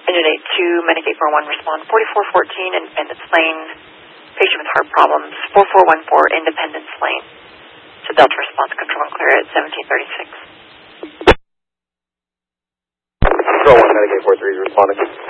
Engine 82, Medicate 41, respond 4414, Independence Lane. Patient with heart problems, 4414, Independence Lane. So Delta response, control and clear at 1736. Control 1, Medicate 43 responding.